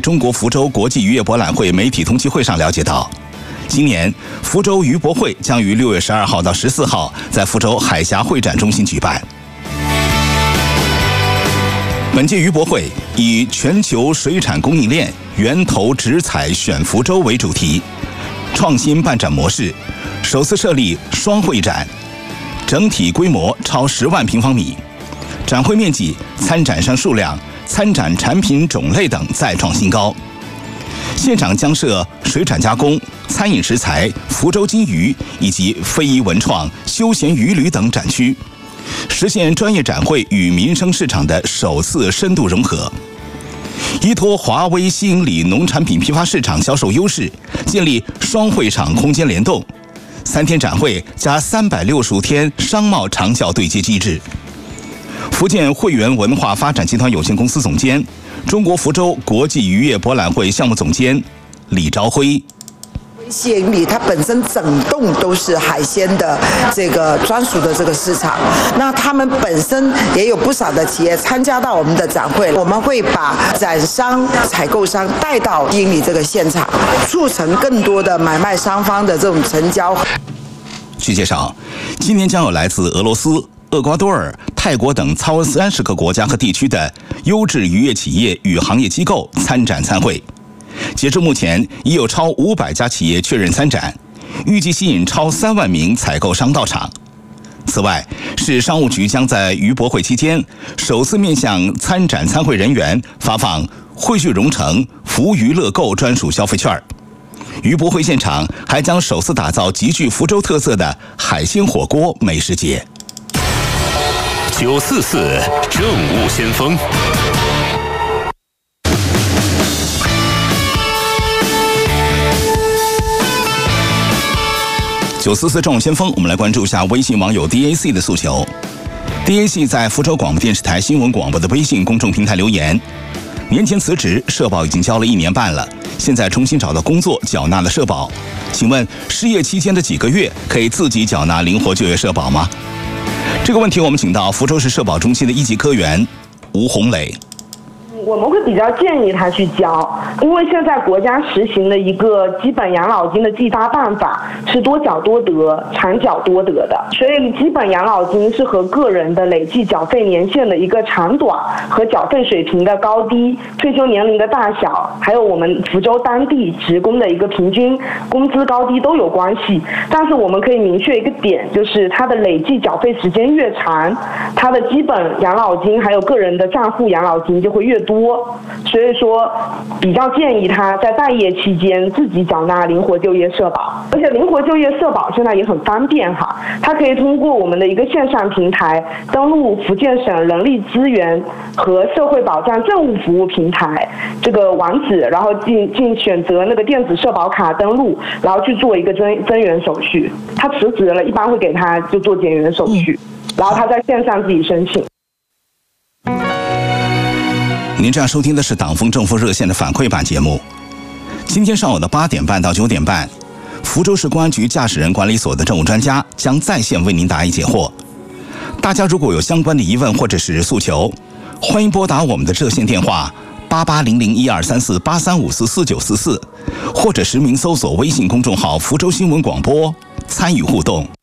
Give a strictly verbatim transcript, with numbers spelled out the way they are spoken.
中国福州国际渔业博览会媒体通气会上了解到，今年福州渔博会将于六月十二号到十四号在福州海峡会展中心举办。本届渔博会以全球水产供应链源头直采选福州为主题，创新办展模式，首次设立双会展，整体规模超十万平方米，展会面积、参展商数量、参展产品种类等再创新高。现场将设水产加工、餐饮食材、福州金鱼以及非遗文创、休闲渔旅等展区，实现专业展会与民生市场的首次深度融合。依托华威吸引力农产品批发市场销售优势，建立双会场空间联动，三天展会加三百六十五天商贸长效对接机制。福建汇源文化发展集团有限公司总监、中国福州国际渔业博览会项目总监李朝辉。 吸引力它本身整栋都是海鲜的这个专属的这个市场，那他们本身也有不少的企业参加到我们的展会，我们会把展商、采购商带到吸引力这个现场，促成更多的买卖双方的这种成交。 据介绍，今年将有来自俄罗斯、厄瓜多尔、泰国等超三十个国家和地区的优质渔业企业与行业机构参展参会。截至目前，已有超五百家企业确认参展，预计吸引超三万名采购商到场。此外，市商务局将在渔博会期间首次面向参展参会人员发放汇聚蓉城福娱乐购专属消费券。渔博会现场还将首次打造极具福州特色的海鲜火锅美食节。 九四四政务先锋。 九四四政务先锋，我们来关注一下微信网友 D A C 的诉求。D A C 在福州广播电视台新闻广播的微信公众平台留言：年前辞职，社保已经交了一年半了，现在重新找到工作，缴纳了社保。请问失业期间的几个月可以自己缴纳灵活就业社保吗？这个问题我们请到福州市社保中心的一级科员吴红磊。 我们会比较建议他去交，因为现在国家实行的一个基本养老金的计发办法是多缴多得、长缴多得的，所以基本养老金是和个人的累计缴费年限的一个长短和缴费水平的高低、退休年龄的大小，还有我们福州当地职工的一个平均工资高低都有关系。但是我们可以明确一个点，就是他的累计缴费时间越长，他的基本养老金还有个人的账户养老金就会越多。所以说比较建议他在待业期间自己缴纳灵活就业社保，而且灵活就业社保现在也很方便哈，他可以通过我们的一个线上平台登录福建省人力资源和社会保障政务服务平台这个网址，然后进进选择那个电子社保卡登录，然后去做一个增增援手续。他辞职了，一般会给他就做减员手续，然后他在线上自己申请。 您正在收听的是党风政风热线的反馈版节目。今天上午的八点半到九点半，福州市公安局驾驶人管理所的政务专家将在线为您答疑解惑。大家如果有相关的疑问或者是诉求，欢迎拨打我们的热线电话八八零零一二三四八三五四四九四四，或者实名搜索微信公众号福州新闻广播参与互动。